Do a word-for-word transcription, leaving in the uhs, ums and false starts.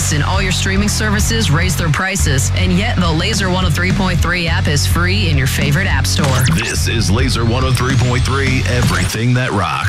Netflix and all your streaming services raise their prices, and yet the Laser one oh three point three app is free in your favorite app store. This is Laser one oh three point three, everything that rocks.